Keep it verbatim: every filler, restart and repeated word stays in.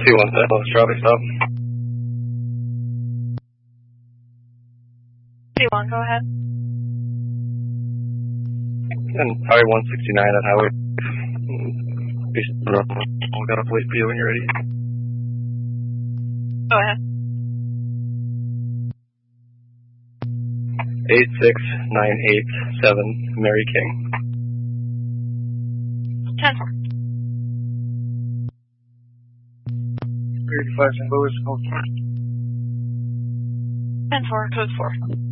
two one seven, let's traffic stop. two one, go ahead. And Highway one sixty-nine at Highway. We'll got a wait for you when you're ready. Go ahead. eight six nine eight seven, Mary King. ten four. thirty-five Saint Louis, code four. ten four, code four.